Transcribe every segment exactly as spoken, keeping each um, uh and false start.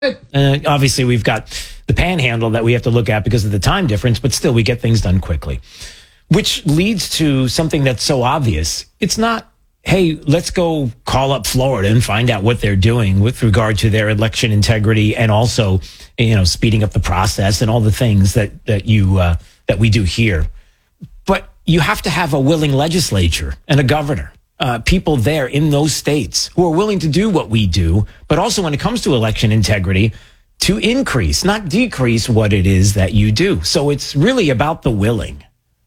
Uh, obviously, we've got the panhandle that we have to look at because of the time difference, but still, we get things done quickly. Which leads to something that's so obvious. It's not, hey, let's go call up Florida and find out what they're doing with regard to their election integrity and also, you know, speeding up the process and all the things that that you uh, that we do here. But you have to have a willing legislature and a governor. Uh, people there in those states who are willing to do what we do, but also when it comes to election integrity, to increase, not decrease what it is that you do. So it's really about the willing.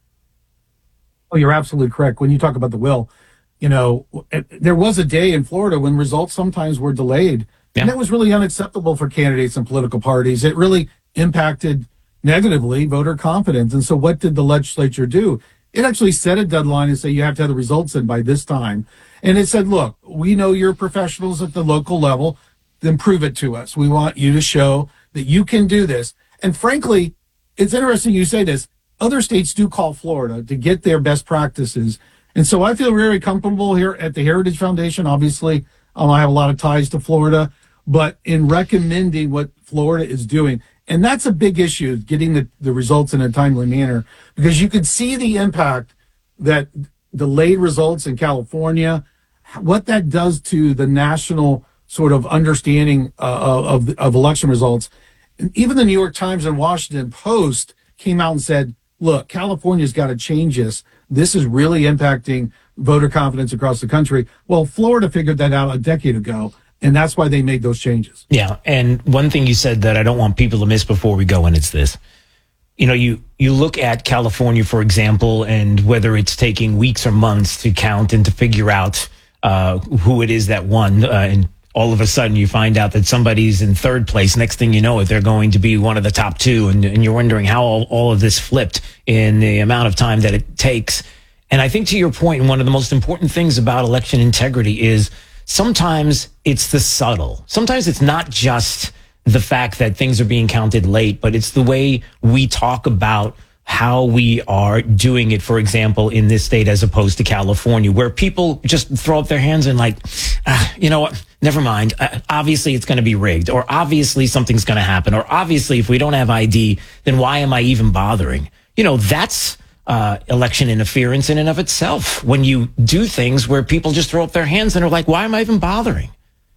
Oh, you're absolutely correct. When you talk about the will, you know, there was a day in Florida when results sometimes were delayed. Yeah. And that was really unacceptable for candidates and political parties. It really impacted negatively voter confidence. And so what did the legislature do? It actually set a deadline and said you have to have the results in by this time. And it said, look, we know you're professionals at the local level, then prove it to us. We want you to show that you can do this. And frankly, it's interesting you say this. Other states do call Florida to get their best practices. And so I feel very comfortable here at the Heritage Foundation. Obviously, um, I have a lot of ties to Florida, but in recommending what Florida is doing. And that's a big issue, getting the, the results in a timely manner, because you could see the impact that delayed results in California, what that does to the national sort of understanding uh, of, of election results. And even the New York Times and Washington Post came out and said, look, California's got to change this. This is really impacting voter confidence across the country. Well, Florida figured that out a decade ago. And that's why they made those changes. Yeah. And one thing you said that I don't want people to miss before we go, and it's this. You know, you, you look at California, for example, and whether it's taking weeks or months to count and to figure out uh, who it is that won. Uh, and all of a sudden you find out that somebody's in third place. Next thing you know, they're going to be one of the top two. And, and you're wondering how all, all of this flipped in the amount of time that it takes. And I think to your point, one of the most important things about election integrity is sometimes it's the subtle. Sometimes it's not just the fact that things are being counted late, but it's the way we talk about how we are doing it, for example, in this state as opposed to California, where people just throw up their hands and like, ah, you know what, never mind. Uh, obviously, it's going to be rigged, or obviously something's going to happen, or obviously if we don't have I D, then why am I even bothering? You know, that's Uh, election interference in and of itself, when you do things where people just throw up their hands and are like, why am I even bothering?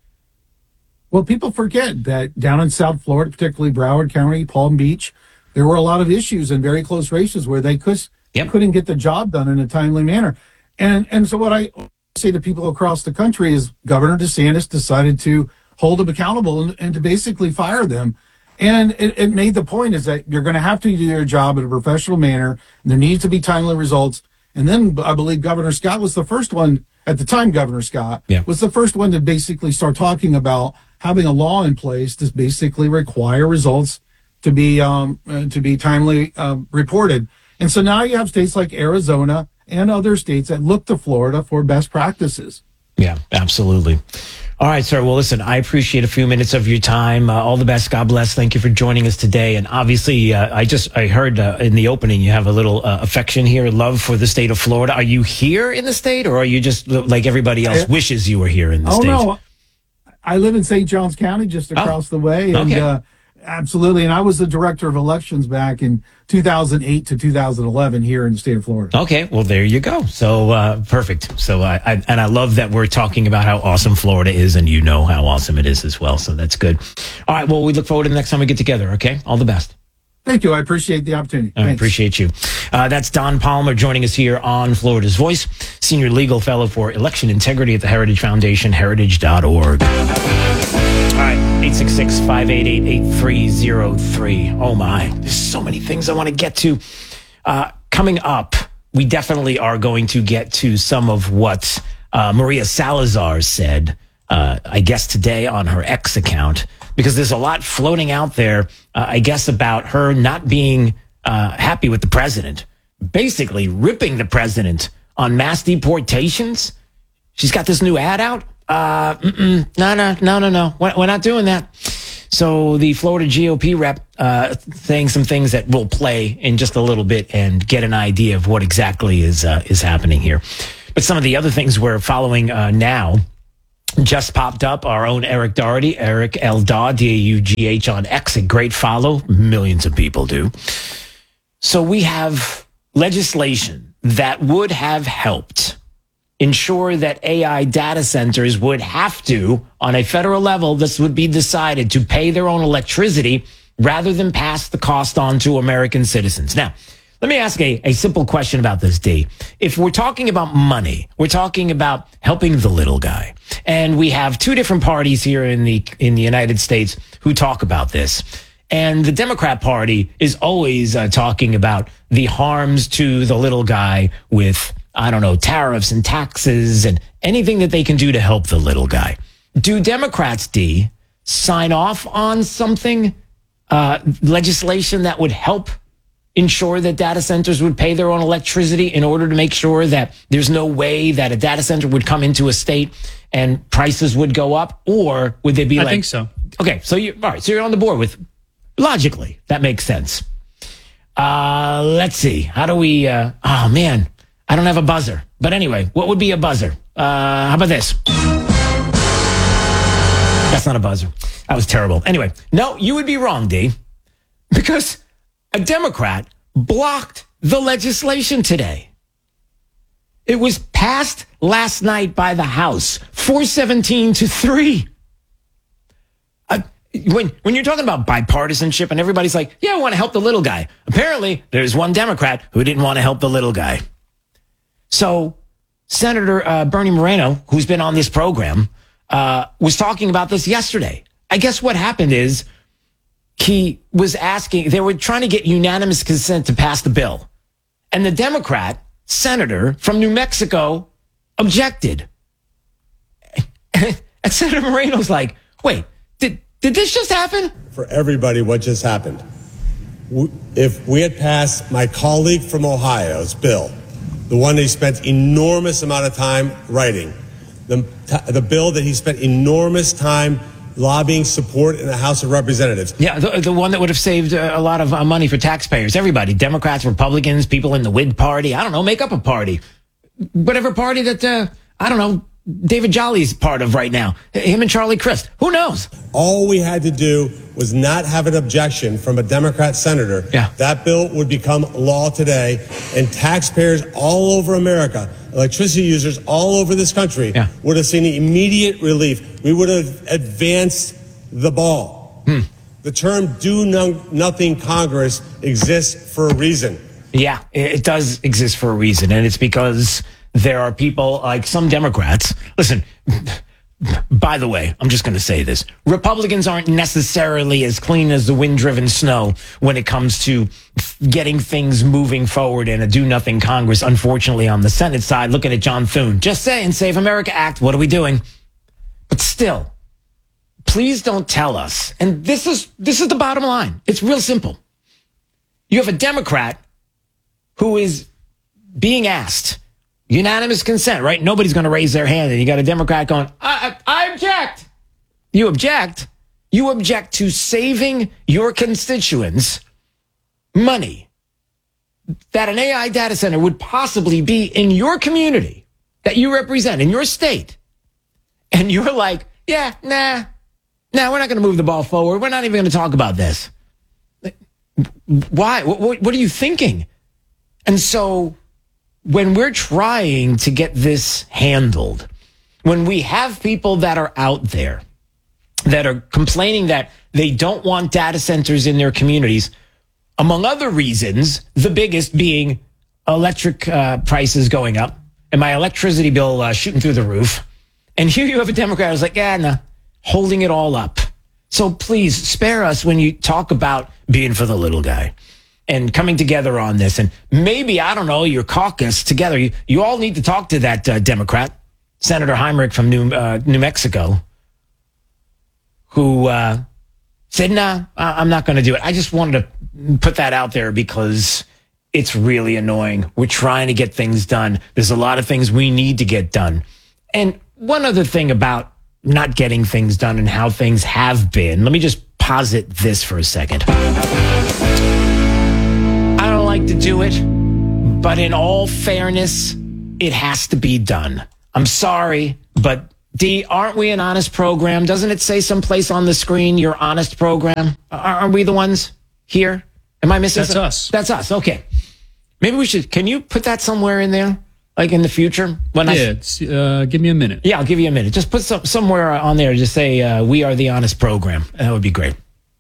Well, people forget that down in South Florida, particularly Broward County, Palm Beach, there were a lot of issues and very close races where they could, yep. couldn't get the job done in a timely manner. And and so what I say to people across the country is Governor DeSantis decided to hold them accountable and, and to basically fire them. And it, it made the point is that you're going to have to do your job in a professional manner. There needs to be timely results. And then I believe Governor Scott was the first one, at the time Governor Scott, yeah. was the first one to basically start talking about having a law in place to basically require results to be um, uh, to be timely uh, reported. And so now you have states like Arizona and other states that look to Florida for best practices. Yeah, absolutely. All right, sir. Well, listen, I appreciate a few minutes of your time. Uh, all the best. God bless. Thank you for joining us today. And obviously, uh, I just I heard uh, in the opening you have a little uh, affection here, love for the state of Florida. Are you here in the state, or are you just like everybody else I, wishes you were here in the oh, state? Oh, no. I live in Saint Johns County, just across oh, the way. And, okay. uh, absolutely. And I was the director of elections back in two thousand eight to two thousand eleven here in the state of Florida. Okay. Well, there you go. So, uh, perfect. So, I, I, and I love that we're talking about how awesome Florida is, and you know how awesome it is as well. So that's good. All right. Well, we look forward to the next time we get together. Okay. All the best. Thank you. I appreciate the opportunity. I appreciate you. Uh, that's Don Palmer joining us here on Florida's Voice, Senior Legal Fellow for Election Integrity at the Heritage Foundation, heritage dot org. All right, eight six six, five eight eight, eight three zero three. Oh, my. There's so many things I want to get to. Uh, coming up, we definitely are going to get to some of what uh, Maria Salazar said, uh, I guess, today on her X account, because there's a lot floating out there, uh, I guess, about her not being uh, happy with the president, basically ripping the president on mass deportations. She's got this new ad out. Uh, mm-mm, no, no, no, no, no. We're, we're not doing that. So the Florida G O P rep uh, saying some things that we'll play in just a little bit and get an idea of what exactly is uh, is happening here. But some of the other things we're following uh, now just popped up. Our own Eric Doherty, Eric L. Daw, D A U G H on X, a great follow. Millions of people do. So we have legislation that would have helped ensure that A I data centers would have to, on a federal level, this would be decided to pay their own electricity rather than pass the cost on to American citizens. Now, let me ask a, a simple question about this, D. If we're talking about money, we're talking about helping the little guy. And we have two different parties here in the in the United States who talk about this. And the Democrat Party is always uh, talking about the harms to the little guy with, I don't know, tariffs and taxes and anything that they can do to help the little guy. Do Democrats, D, sign off on something, uh, legislation that would help ensure that data centers would pay their own electricity in order to make sure that there's no way that a data center would come into a state and prices would go up? Or would they be I like... I think so. Okay, so you all right, so you're on the board with... Logically, that makes sense. Uh, let's see. How do we... Uh, oh, man. I don't have a buzzer. But anyway, what would be a buzzer? Uh, how about this? That's not a buzzer. That was terrible. Anyway, no, you would be wrong, D. Because a Democrat blocked the legislation today. It was passed last night by the House, four seventeen to three. Uh, when, when you're talking about bipartisanship and everybody's like, yeah, I want to help the little guy. Apparently, there's one Democrat who didn't want to help the little guy. So Senator uh, Bernie Moreno, who's been on this program, uh, was talking about this yesterday. I guess what happened is he was asking, they were trying to get unanimous consent to pass the bill. And the Democrat senator from New Mexico objected. And Senator Moreno's like, wait, did, did this just happen? For everybody, what just happened? If we had passed my colleague from Ohio's bill, the one that he spent enormous amount of time writing, the, the bill that he spent enormous time lobbying support in the House of Representatives. Yeah, the, the one that would have saved a lot of uh, money for taxpayers. Everybody, Democrats, Republicans, people in the Whig Party. I don't know, make up a party. Whatever party that, uh, I don't know, David Jolly's part of right now. Him and Charlie Crist. Who knows? All we had to do was not have an objection from a Democrat senator. Yeah. That bill would become law today, and taxpayers all over America, electricity users all over this country, yeah. would have seen immediate relief. We would have advanced the ball. Hmm. The term do no, nothing Congress exists for a reason. Yeah, it does exist for a reason, and it's because there are people like some Democrats. Listen, by the way, I'm just going to say this. Republicans aren't necessarily as clean as the wind-driven snow when it comes to getting things moving forward in a do-nothing Congress. Unfortunately, on the Senate side, looking at John Thune. Just saying, Save America Act. What are we doing? But still, please don't tell us. And this is this is the bottom line. It's real simple. You have a Democrat who is being asked unanimous consent, right? Nobody's going to raise their hand. And you got a Democrat going, I, I, I object. You object. You object to saving your constituents money that an A I data center would possibly be in your community that you represent, in your state. And you're like, yeah, nah, nah, we're not going to move the ball forward. We're not even going to talk about this. Why? What, what are you thinking? And so when we're trying to get this handled, when we have people that are out there that are complaining that they don't want data centers in their communities, among other reasons, the biggest being electric uh, prices going up and my electricity bill uh, shooting through the roof. And here you have a Democrat who's like, yeah, nah, holding it all up. So please spare us when you talk about being for the little guy and coming together on this. And maybe, I don't know, your caucus together, you, you all need to talk to that uh, Democrat, Senator Heinrich from New, uh, New Mexico, who uh, said, nah, I'm not going to do it. I just wanted to put that out there because it's really annoying. We're trying to get things done. There's a lot of things we need to get done. And one other thing about not getting things done and how things have been, let me just posit this for a second. I don't like to do it, but in all fairness, it has to be done. I'm sorry, but D, aren't we an honest program? Doesn't it say someplace on the screen, your honest program? Aren't we the ones here? Am I missing That's something? us. That's us. Okay. Maybe we should, can you put that somewhere in there? Like in the future? When yeah, I, it's, uh, give me a minute. yeah, I'll give you a minute. Just put some, somewhere on there. Just say, uh, we are the honest program. That would be great.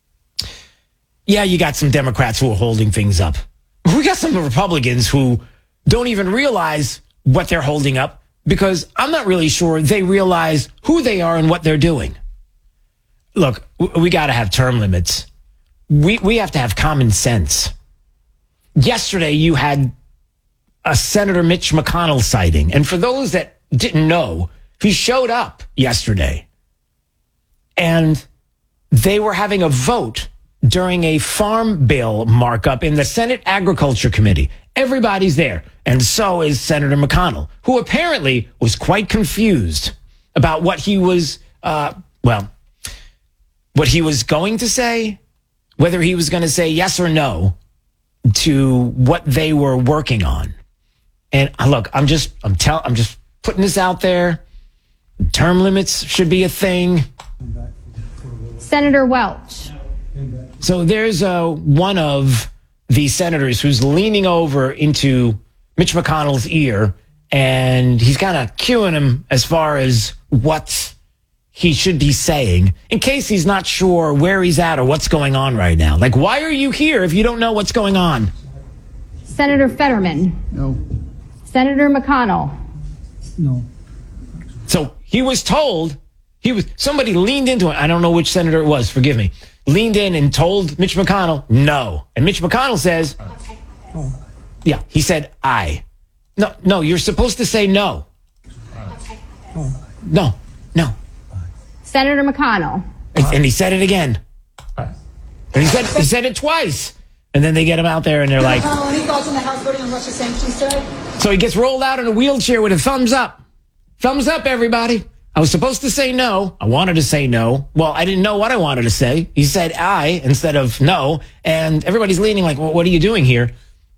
Yeah, you got some Democrats who are holding things up. We got some Republicans who don't even realize what they're holding up because I'm not really sure they realize who they are and what they're doing. Look, we got to have term limits. We we have to have common sense. Yesterday, you had a Senator Mitch McConnell sighting. And for those that didn't know, he showed up yesterday. And they were having a vote during a farm bill markup in the Senate Agriculture Committee. Everybody's there. And so is Senator McConnell, who apparently was quite confused about what he was, uh, well, what he was going to say, whether he was going to say yes or no to what they were working on. And look, I'm just, I'm tell, I'm just putting this out there. Term limits should be a thing. Senator Welch. So there's uh, one of the senators who's leaning over into Mitch McConnell's ear, and he's kind of cueing him as far as what he should be saying in case he's not sure where he's at or what's going on right now. Like, why are you here if you don't know what's going on? Senator Fetterman. No. Senator McConnell. No. So he was told, he was, somebody leaned into it. I don't know which senator it was, forgive me. Leaned in and told Mitch McConnell, no. And Mitch McConnell says, Oh. yeah, he said, I. No, no, you're supposed to say no. Oh. No, no. Senator McConnell. And, and he said it again. And he said, he said it twice. And then they get him out there and they're like, McConnell, any thoughts on the House voting on Russia sanctions today? so he gets rolled out in a wheelchair with a thumbs up. Thumbs up, everybody. I was supposed to say no. I wanted to say no. Well, I didn't know what I wanted to say. He said I instead of no. And everybody's leaning like, well, what are you doing here?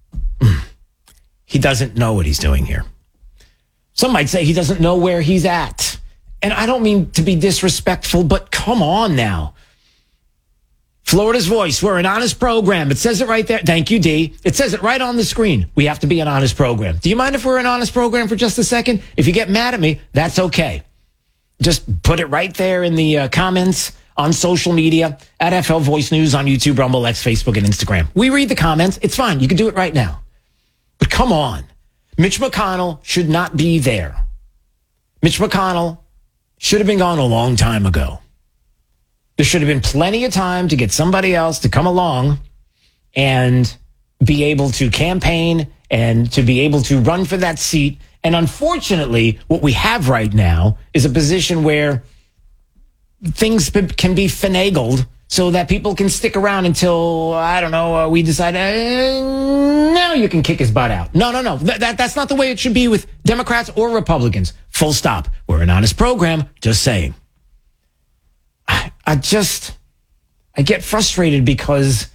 He doesn't know what he's doing here. Some might say he doesn't know where he's at. And I don't mean to be disrespectful, but come on now. Florida's Voice, we're an honest program. It says it right there. Thank you, D. It says it right on the screen. We have to be an honest program. Do you mind if we're an honest program for just a second? If you get mad at me, that's okay. Just put it right there in the uh, comments on social media at F L Voice News on YouTube, Rumble, X, Facebook, and Instagram. We read the comments. It's fine. You can do it right now. But come on. Mitch McConnell should not be there. Mitch McConnell should have been gone a long time ago. There should have been plenty of time to get somebody else to come along and be able to campaign and to be able to run for that seat. And unfortunately, what we have right now is a position where things can be finagled so that people can stick around until, I don't know, uh, we decide, uh, now you can kick his butt out. No, no, no. That, that, that's not the way it should be with Democrats or Republicans. Full stop. We're an honest program. Just saying. I, I just, I get frustrated because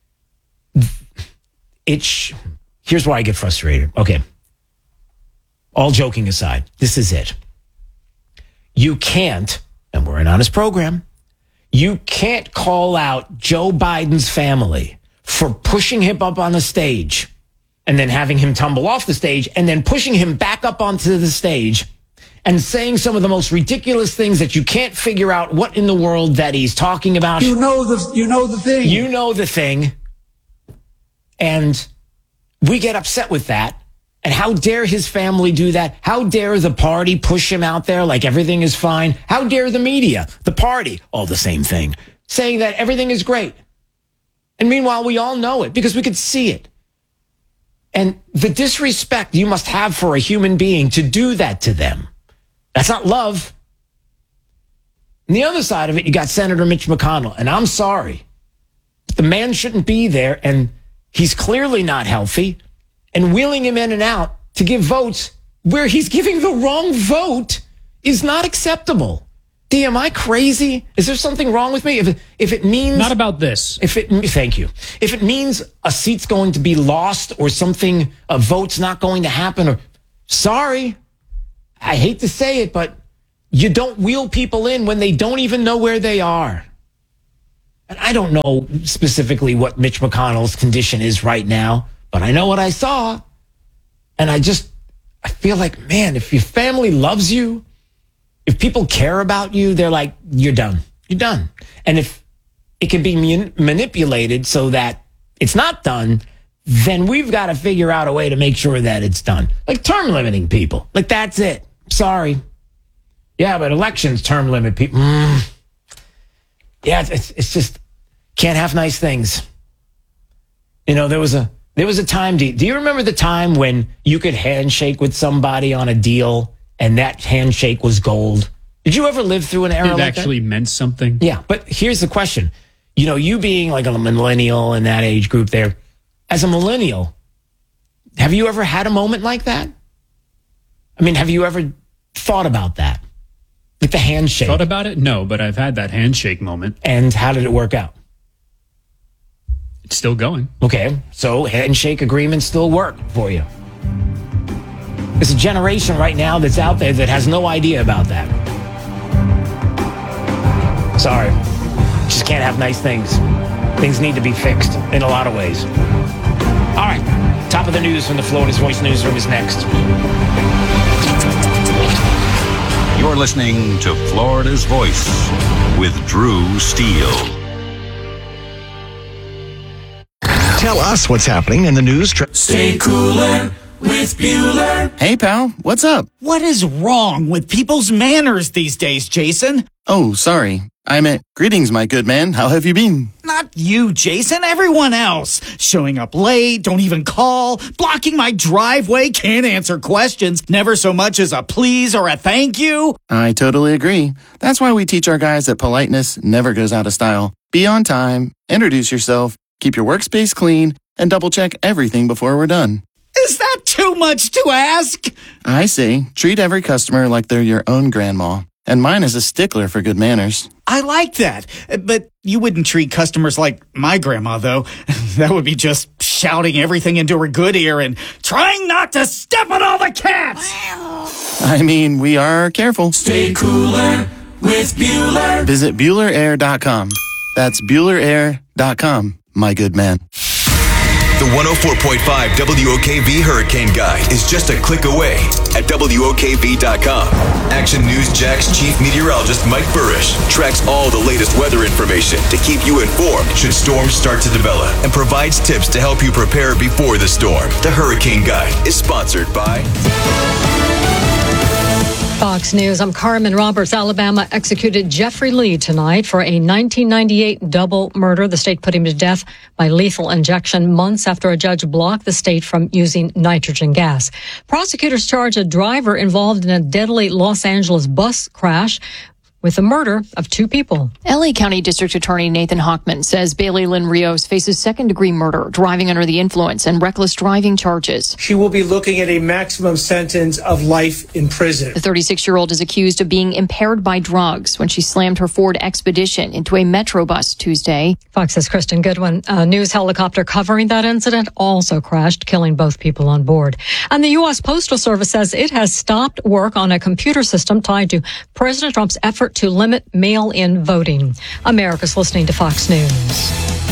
it, sh- here's why I get frustrated. Okay. All joking aside, this is it. You can't, and we're an honest program, you can't call out Joe Biden's family for pushing him up on the stage and then having him tumble off the stage and then pushing him back up onto the stage and saying some of the most ridiculous things that you can't figure out what in the world that he's talking about. You know the you know the thing. You know the thing. And we get upset with that. And how dare his family do that? How dare the party push him out there like everything is fine? How dare the media, the party, all the same thing, saying that everything is great. And meanwhile, we all know it because we could see it. And the disrespect you must have for a human being to do that to them, that's not love. On the other side of it, you got Senator Mitch McConnell. And I'm sorry, the man shouldn't be there. And he's clearly not healthy. And wheeling him in and out to give votes where he's giving the wrong vote is not acceptable. D, am I crazy? Is there something wrong with me? If it, if it means... Not about this. If it, thank you. If it means a seat's going to be lost or something, a vote's not going to happen, or... Sorry. I hate to say it, but you don't wheel people in when they don't even know where they are. And I don't know specifically what Mitch McConnell's condition is right now, but I know what I saw. And I just, I feel like, man, if your family loves you, if people care about you, they're like, you're done. You're done. And if it can be man- manipulated so that it's not done, then we've got to figure out a way to make sure that it's done. Like term limiting people. Like, that's it. Sorry. Yeah, but elections term limit people. Mm. Yeah, it's, it's just can't have nice things. You know, there was a there was a time. Do you, do you remember the time when you could handshake with somebody on a deal and that handshake was gold? Did you ever live through an era It like actually that? meant something. Yeah, but here's the question. You know, you being like a millennial in that age group there, as a millennial, have you ever had a moment like that? I mean, have you ever thought about that? Like the handshake. Thought about it? No, but I've had that handshake moment. And how did it work out? It's still going. Okay, so handshake agreements still work for you. There's a generation right now that's out there that has no idea about that. Sorry. Just can't have nice things. Things need to be fixed in a lot of ways. All right, top of the news from the Florida's Voice newsroom is next. You're listening to Florida's Voice with Drew Steele. Tell us what's happening in the news. Tra- Stay cooler with Bueller. Hey, pal, what's up? What is wrong with people's manners these days, Jason? Oh, sorry. I meant, greetings, my good man. How have you been? Not you, Jason. Everyone else. Showing up late, don't even call, blocking my driveway, can't answer questions, never so much as a please or a thank you. I totally agree. That's why we teach our guys that politeness never goes out of style. Be on time, introduce yourself, keep your workspace clean, and double-check everything before we're done. Is that too much to ask? I say, treat every customer like they're your own grandma. And mine is a stickler for good manners. I like that. But you wouldn't treat customers like my grandma, though. That would be just shouting everything into her good ear and trying not to step on all the cats. I mean, we are careful. Stay cooler with Bueller. Visit Bueller Air dot com. That's Bueller Air dot com, my good man. The one oh four point five W O K V Hurricane Guide is just a click away at W O K V dot com. Action News Jack's chief meteorologist Mike Burrish tracks all the latest weather information to keep you informed should storms start to develop and provides tips to help you prepare before the storm. The Hurricane Guide is sponsored by Fox News. I'm Carmen Roberts. Alabama executed Jeffrey Lee tonight for a nineteen ninety-eight double murder. The state put him to death by lethal injection months after a judge blocked the state from using nitrogen gas. Prosecutors charge a driver involved in a deadly Los Angeles bus crash with the murder of two people. L A County District Attorney Nathan Hochman says Bailey Lynn Rios faces second-degree murder, driving under the influence, and reckless driving charges. She will be looking at a maximum sentence of life in prison. The thirty-six-year-old is accused of being impaired by drugs when she slammed her Ford Expedition into a Metro bus Tuesday. Fox's Kristen Goodwin. A news helicopter covering that incident also crashed, killing both people on board. And the U S Postal Service says it has stopped work on a computer system tied to President Trump's effort to limit mail-in voting. America's listening to Fox News.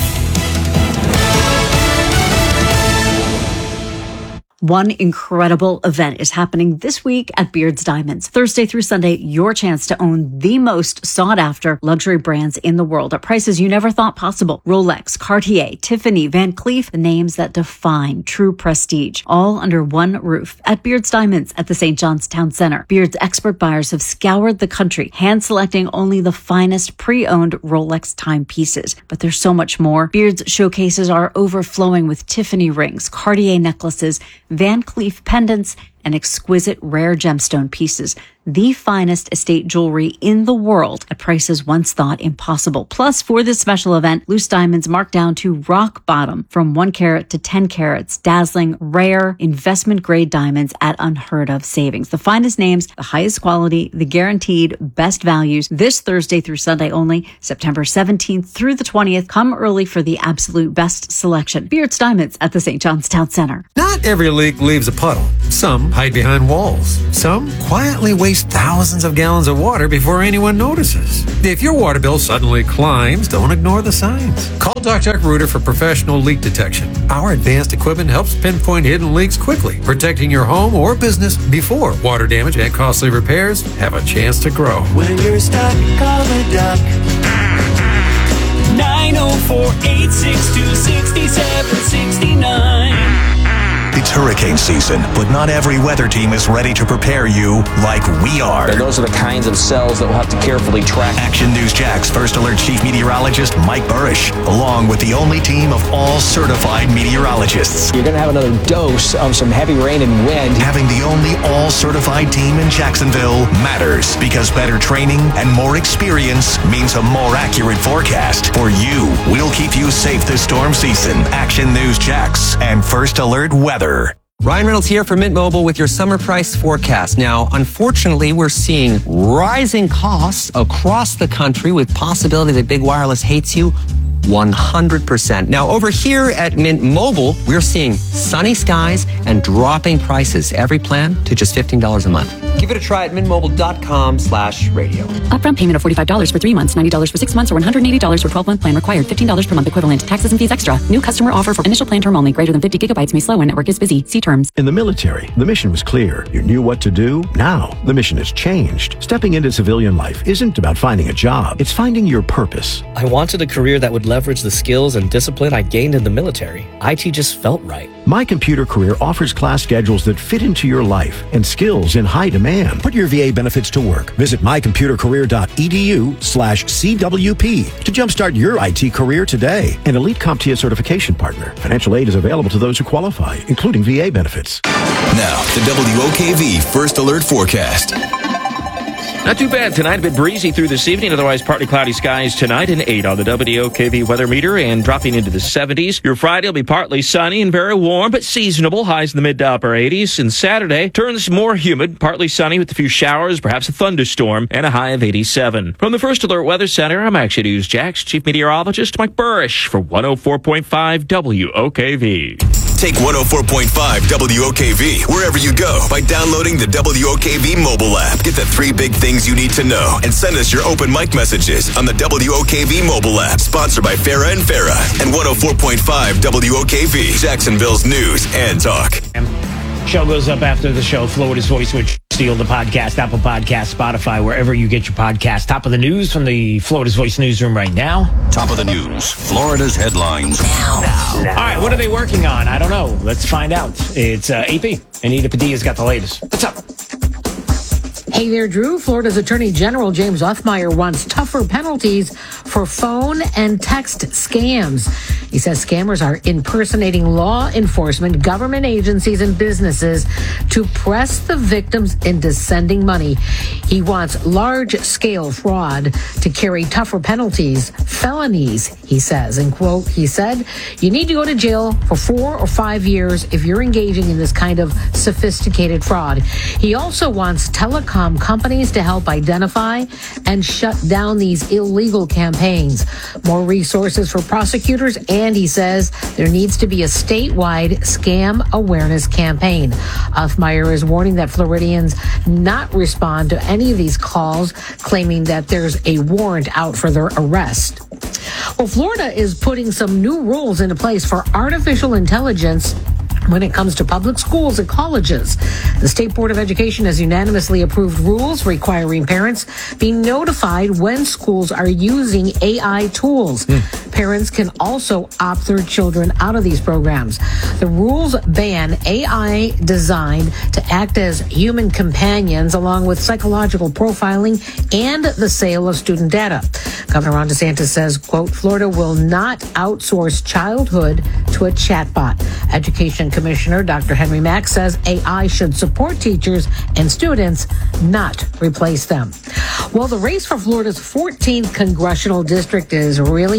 One incredible event is happening this week at Beards Diamonds. Thursday through Sunday, your chance to own the most sought-after luxury brands in the world at prices you never thought possible. Rolex, Cartier, Tiffany, Van Cleef, the names that define true prestige, all under one roof at Beards Diamonds at the Saint John's Town Center. Beards expert buyers have scoured the country, hand-selecting only the finest pre-owned Rolex timepieces. But there's so much more. Beards showcases are overflowing with Tiffany rings, Cartier necklaces, Van Cleef pendants, and exquisite rare gemstone pieces. The finest estate jewelry in the world at prices once thought impossible. Plus, for this special event, loose diamonds marked down to rock bottom from one carat to ten carats. Dazzling, rare, investment-grade diamonds at unheard of savings. The finest names, the highest quality, the guaranteed best values. This Thursday through Sunday only, September seventeenth through the twentieth. Come early for the absolute best selection. Beards Diamonds at the Saint John's Town Center. Not every leak leaves a puddle. Some hide behind walls. Some quietly waste thousands of gallons of water before anyone notices. If your water bill suddenly climbs, don't ignore the signs. Call DuckDuck Rooter for professional leak detection. Our advanced equipment helps pinpoint hidden leaks quickly, protecting your home or business before water damage and costly repairs have a chance to grow. When you're stuck, call the duck. nine oh four, eight six two, six seven six nine. It's hurricane season, but not every weather team is ready to prepare you like we are. And those are the kinds of cells that we'll have to carefully track. Action News Jack's First Alert Chief Meteorologist Mike Burrish, along with the only team of all certified meteorologists. You're going to have another dose of some heavy rain and wind. Having the only all certified team in Jacksonville matters, because better training and more experience means a more accurate forecast. For you, we'll keep you safe this storm season. Action News Jax and First Alert Weather. Ryan Reynolds here for Mint Mobile with your summer price forecast. Now, unfortunately, we're seeing rising costs across the country with possibility that big wireless hates you one hundred percent. Now, over here at Mint Mobile, we're seeing sunny skies and dropping prices. Every plan to just fifteen dollars a month. Give it a try at mintmobile.com slash radio. Upfront payment of forty-five dollars for three months, ninety dollars for six months, or one hundred eighty dollars for twelve-month plan required. fifteen dollars per month equivalent. Taxes and fees extra. New customer offer for initial plan term only. Greater than fifty gigabytes may slow when network is busy. See terms. In the military, the mission was clear. You knew what to do. Now, the mission has changed. Stepping into civilian life isn't about finding a job. It's finding your purpose. I wanted a career that would leverage the skills and discipline I gained in the military. I T just felt right. My Computer Career offers class schedules that fit into your life and skills in high demand. Put your V A benefits to work. Visit mycomputercareer.edu slash CWP to jumpstart your I T career today. An Elite CompTIA certification partner. Financial aid is available to those who qualify, including V A benefits. Now, the W O K V First Alert Forecast. Not too bad tonight. A bit breezy through this evening. Otherwise, partly cloudy skies tonight. An eight on the W O K V weather meter and dropping into the seventies. Your Friday will be partly sunny and very warm, but seasonable. Highs in the mid to upper eighties. And Saturday turns more humid, partly sunny with a few showers, perhaps a thunderstorm, and a high of eighty-seven. From the First Alert Weather Center, I'm Action News Jax Chief Meteorologist Mike Burrish for one oh four point five W O K V. Take one oh four point five W O K V wherever you go by downloading the W O K V mobile app. Get the three big things you need to know and send us your open mic messages on the W O K V mobile app. Sponsored by Farah and Farah and one oh four point five W O K V, Jacksonville's news and talk. Show goes up after the show. Florida's Voice with Steele, the podcast, Apple Podcast, Spotify, wherever you get your podcast. Top of the news from the Florida's Voice newsroom right now. Top of the news, Florida's headlines now. now. All right, what are they working on? I don't know. Let's find out. It's uh, A P. Anita Padilla's got the latest. What's up? Hey there, Drew. Florida's Attorney General James Othmeyer wants tougher penalties for phone and text scams. He says scammers are impersonating law enforcement, government agencies, and businesses to press the victims into sending money. He wants large-scale fraud to carry tougher penalties, felonies, he says. And, quote, he said, you need to go to jail for four or five years if you're engaging in this kind of sophisticated fraud. He also wants telecom companies to help identify and shut down these illegal campaigns. More resources for prosecutors, and he says there needs to be a statewide scam awareness campaign. Othmeyer is warning that Floridians not respond to any of these calls, claiming that there's a warrant out for their arrest. Well, Florida is putting some new rules into place for artificial intelligence when it comes to public schools and colleges. The State Board of Education has unanimously approved rules requiring parents be notified when schools are using A I tools. Mm. Parents can also opt their children out of these programs. The rules ban A I designed to act as human companions, along with psychological profiling and the sale of student data. Governor Ron DeSantis says, quote, Florida will not outsource childhood to a chatbot. Education Commissioner Doctor Henry Mack says A I should support teachers and students, not replace them. Well, the race for Florida's fourteenth congressional district is really heating up.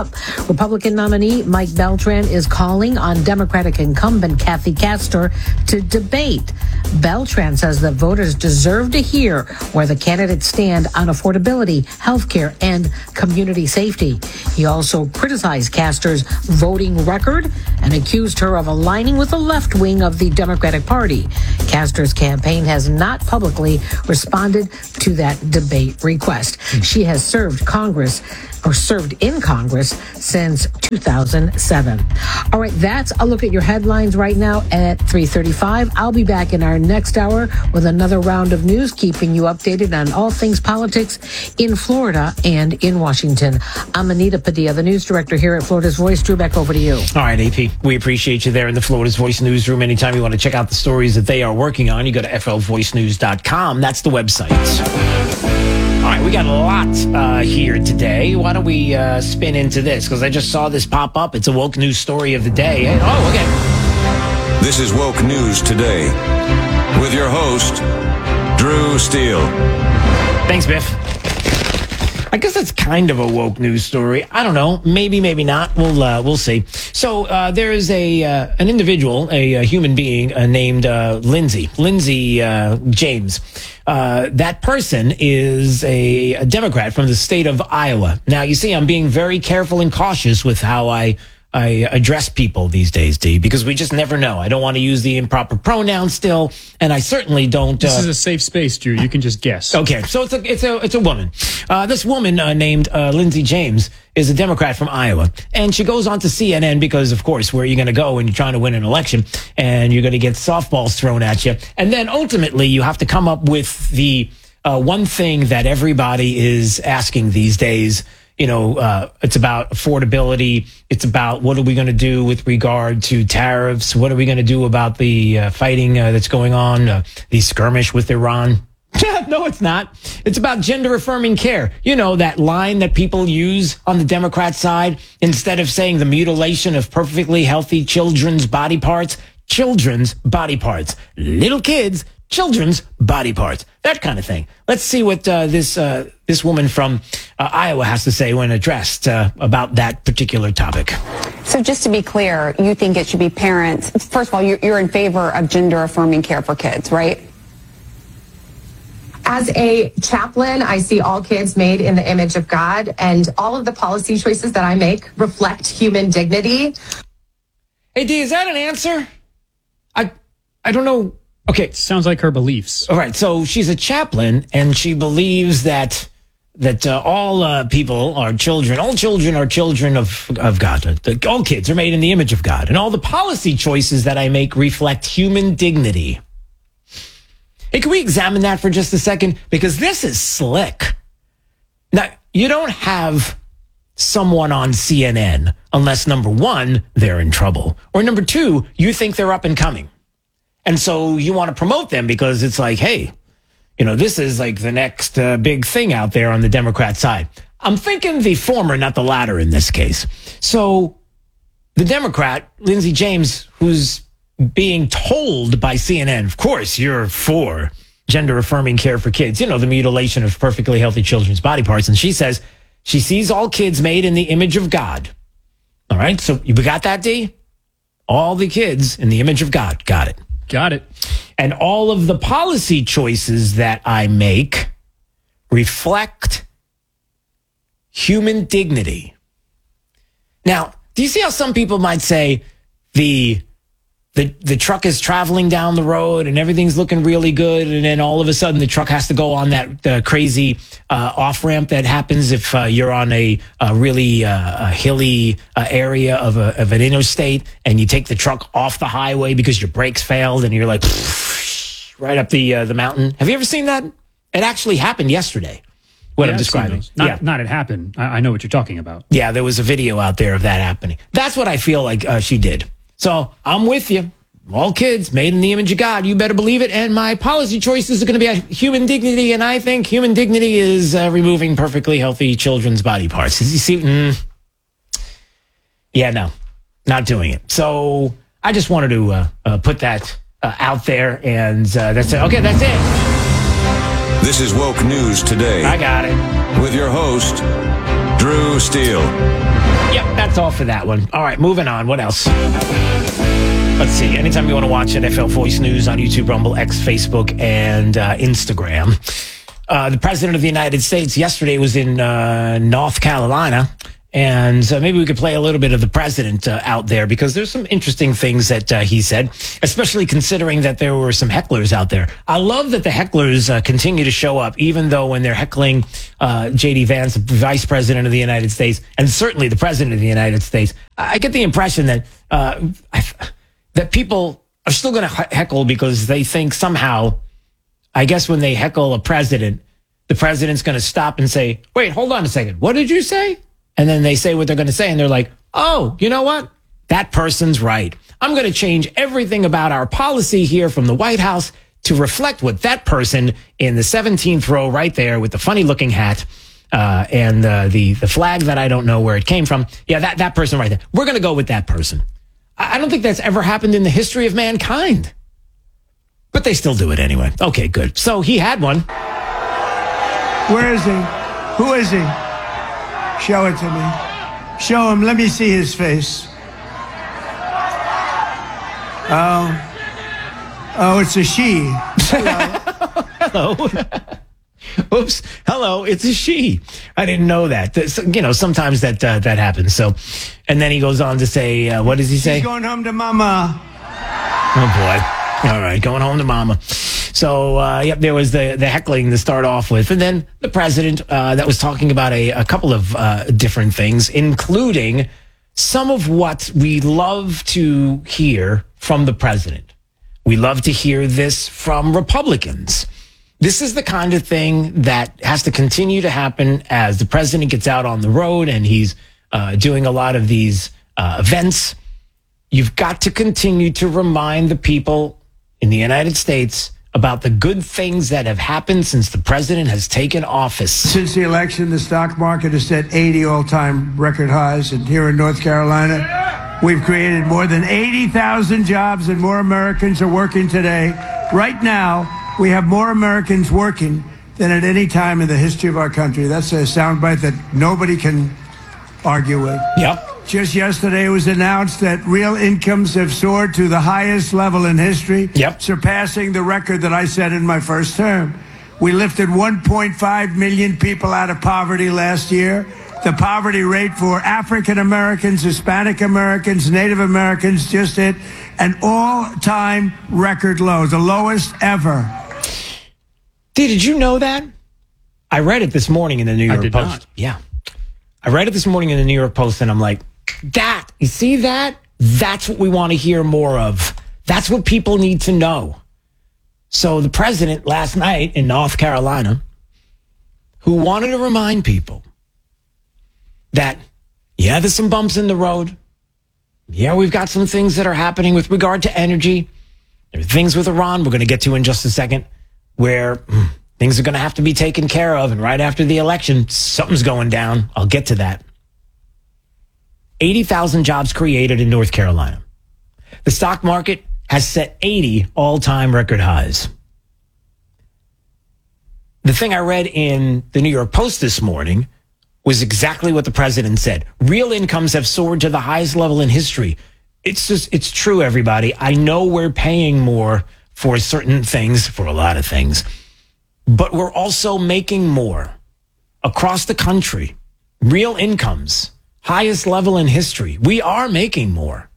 up. Republican nominee Mike Beltran is calling on Democratic incumbent Kathy Castor to debate. Beltran says that voters deserve to hear where the candidates stand on affordability, health care, and community safety. He also criticized Castor's voting record and accused her of aligning with the left wing of the Democratic Party. Castor's campaign has not publicly responded to that debate request. She has served Congress or served in Congress since two thousand seven. All right, that's a look at your headlines right now at three thirty-five. I'll be back in our next hour with another round of news, keeping you updated on all things politics in Florida and in Washington. I'm Anita Padilla, the news director here at Florida's Voice. Drew, back over to you. All right, A P, we appreciate you there in the Florida's Voice newsroom. Anytime you want to check out the stories that they are working on, you go to F L voice news dot com. That's the website. All right, we got a lot uh, here today. Why don't we uh, spin into this? Because I just saw this pop up. It's a woke news story of the day. Oh, okay. This is Woke News Today with your host, Drew Steele. Thanks, Biff. I guess that's kind of a woke news story. I don't know. Maybe, maybe not. We'll uh, we'll see. So uh, there is a uh, an individual, a, a human being uh, named uh, Lindsay, Lindsay uh, James. Uh, that person is a, a Democrat from the state of Iowa. Now, you see, I'm being very careful and cautious with how I I address people these days, D, because we just never know. I don't want to use the improper pronouns still, and I certainly don't. This uh, is a safe space, Drew. You can just guess. Okay, so it's a it's a it's a woman. Uh, this woman uh, named uh, Lindsay James is a Democrat from Iowa, and she goes on to C N N because, of course, where are you going to go when you're trying to win an election, and you're going to get softballs thrown at you, and then ultimately you have to come up with the uh, one thing that everybody is asking these days. You know, uh, it's about affordability. It's about what are we going to do with regard to tariffs? What are we going to do about the uh, fighting uh, that's going on, uh, the skirmish with Iran? No, it's not. It's about gender affirming care. You know, that line that people use on the Democrat side, instead of saying the mutilation of perfectly healthy children's body parts, children's body parts, little kids, children's body parts, that kind of thing. Let's see what uh, this uh, this woman from uh, Iowa has to say when addressed uh, about that particular topic. So just to be clear, you think it should be parents. First of all, you're, you're in favor of gender affirming care for kids, right? As a chaplain, I see all kids made in the image of God, and all of the policy choices that I make reflect human dignity. Hey, D, is that an answer? I I don't know. Okay. Sounds like her beliefs. All right. So she's a chaplain, and she believes that that uh, all uh, people are children. All children are children of, of God. The, all kids are made in the image of God. And all the policy choices that I make reflect human dignity. Hey, can we examine that for just a second? Because this is slick. Now, you don't have someone on C N N unless, number one, they're in trouble. Or number two, you think they're up and coming. And so you want to promote them because it's like, hey, you know, this is like the next uh, big thing out there on the Democrat side. I'm thinking the former, not the latter in this case. So the Democrat, Lindsay James, who's being told by C N N, of course, you're for gender affirming care for kids, you know, the mutilation of perfectly healthy children's body parts. And she says she sees all kids made in the image of God. All right. So you got that, D? All the kids in the image of God. Got it. Got it. And all of the policy choices that I make reflect human dignity. Now, do you see how some people might say the the the truck is traveling down the road and everything's looking really good, and then all of a sudden the truck has to go on that uh, crazy uh, off ramp that happens if uh, you're on a, a really uh, a hilly uh, area of a, of an interstate, and you take the truck off the highway because your brakes failed, and you're like right up the uh, the mountain. Have you ever seen that? It actually happened yesterday. What yeah, I'm describing. Not, yeah. not it happened. I, I know what you're talking about. Yeah, there was a video out there of that happening. That's what I feel like uh, she did. So I'm with you. All kids made in the image of God. You better believe it. And my policy choices are going to be a human dignity. And I think human dignity is uh, removing perfectly healthy children's body parts. You see? Mm, yeah, no, not doing it. So I just wanted to uh, uh, put that uh, out there. And uh, that's it. Okay, that's it. This is Woke News Today. I got it. With your host, Drew Steele. Yep, that's all for that one. All right, moving on. What else? Let's see. Anytime you want to watch N F L Voice News on YouTube, Rumble, X, Facebook, and uh, Instagram. Uh, the President of the United States yesterday was in uh, North Carolina. And uh, maybe we could play a little bit of the president uh, out there because there's some interesting things that uh, he said, especially considering that there were some hecklers out there. I love that the hecklers uh, continue to show up, even though when they're heckling uh, J D Vance, the Vice President of the United States, and certainly the President of the United States, I get the impression that uh, I, that people are still going to heckle because they think somehow, I guess when they heckle a president, the president's going to stop and say, wait, hold on a second. What did you say? And then they say what they're going to say, and they're like, oh, you know what? That person's right. I'm going to change everything about our policy here from the White House to reflect what that person in the seventeenth row right there with the funny-looking hat uh, and uh, the, the flag that I don't know where it came from. Yeah, that, that person right there. We're going to go with that person. I, I don't think that's ever happened in the history of mankind. But they still do it anyway. Okay, good. So he had one. Where is he? Who is he? Show it to me. Show him. Let me see his face. Oh. Oh, it's a she. Hello. Hello. Oops. Hello. It's a she. I didn't know that. So, you know, sometimes that uh, that happens. So, and then he goes on to say, uh, what does he say? He's going home to mama. Oh, boy. All right. Going home to mama. So, uh, yep, there was the, the heckling to start off with. And then the president uh, that was talking about a, a couple of uh, different things, including some of what we love to hear from the president. We love to hear this from Republicans. This is the kind of thing that has to continue to happen as the president gets out on the road and he's uh, doing a lot of these uh, events. You've got to continue to remind the people in the United States about the good things that have happened since the president has taken office. Since the election, the stock market has set eighty all-time record highs. And here in North Carolina, we've created more than eighty thousand jobs and more Americans are working today. Right now, we have more Americans working than at any time in the history of our country. That's a soundbite that nobody can argue with. Yep. Just yesterday, it was announced that real incomes have soared to the highest level in history, yep. surpassing the record that I set in my first term. We lifted one point five million people out of poverty last year. The poverty rate for African Americans, Hispanic Americans, Native Americans just hit an all-time record low, the lowest ever. D, did you know that? I read it this morning in the New York I did Post. Not. Yeah. I read it this morning in the New York Post, and I'm like, that, you see that? That's what we want to hear more of. That's what people need to know. So the president last night in North Carolina, who wanted to remind people that, yeah, there's some bumps in the road. Yeah, we've got some things that are happening with regard to energy. There are things with Iran we're going to get to in just a second where mm, things are going to have to be taken care of. And right after the election, something's going down. I'll get to that. eighty thousand jobs created in North Carolina. The stock market has set eighty all-time record highs. The thing I read in the New York Post this morning was exactly what the president said. Real incomes have soared to the highest level in history. It's just, it's true, everybody. I know we're paying more for certain things, for a lot of things, but we're also making more across the country. Real incomes, highest level in history. We are making more.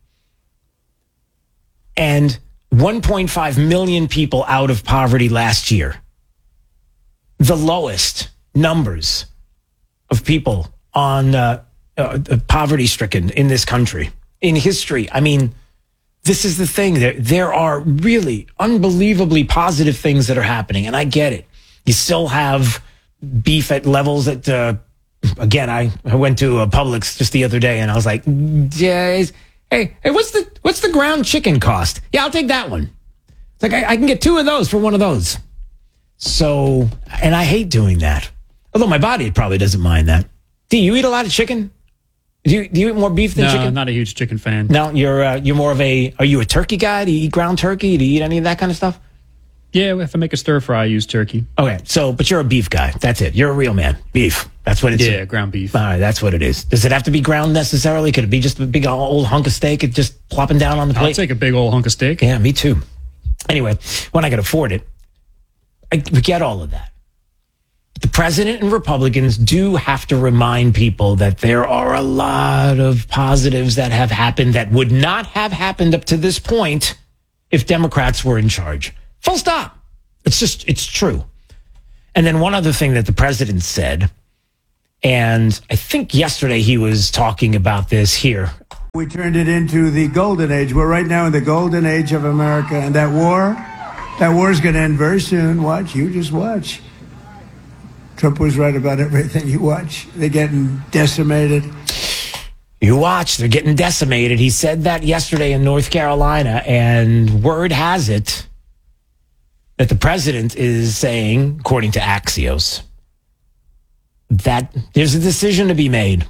And one point five million people out of poverty last year. The lowest numbers of people on uh, uh, poverty stricken in this country, in history. I mean, this is the thing. There, there are really unbelievably positive things that are happening, and I get it. You still have beef at levels that, uh, again, I, I went to a Publix just the other day, and I was like, yeah, hey, hey, what's the what's the ground chicken cost? Yeah, I'll take that one. It's like, I, I can get two of those for one of those. So, and I hate doing that. Although my body probably doesn't mind that. Do you eat a lot of chicken? Do you, do you eat more beef than no, chicken? No, not a huge chicken fan. No, you're uh, you're more of a, are you a turkey guy? Do you eat ground turkey? Do you eat any of that kind of stuff? Yeah, if I make a stir fry, I use turkey. Okay, so, but you're a beef guy. That's it. You're a real man. Beef. That's what it's. Yeah, ground beef. All right, that's what it is. Does it have to be ground necessarily? Could it be just a big old hunk of steak and just plopping down on the plate? I'll take a big old hunk of steak. Yeah, me too. Anyway, when I can afford it, I we get all of that. The president and Republicans do have to remind people that there are a lot of positives that have happened that would not have happened up to this point if Democrats were in charge. Full stop. It's just, it's true. And then one other thing that the president said, and I think yesterday he was talking about this here. We turned it into the golden age. We're right now in the golden age of America. And that war, that war is going to end very soon. Watch, you just watch. Trump was right about everything. You watch. They're getting decimated. You watch. They're getting decimated. He said that yesterday in North Carolina, and word has it that the president is saying, according to Axios, that there's a decision to be made.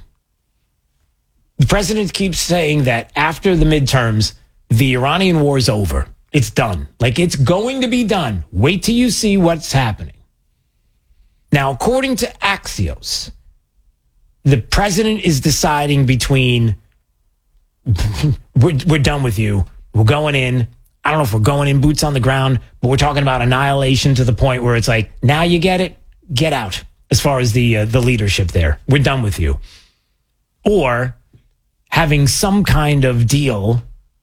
The president keeps saying that after the midterms, the Iranian war is over. It's done. Like, it's going to be done. Wait till you see what's happening. Now, according to Axios, the president is deciding between we're, we're done with you. We're going in. I don't know if we're going in boots on the ground, but we're talking about annihilation to the point where it's like, now you get it, get out. As far as the uh, the leadership there, we're done with you. Or having some kind of deal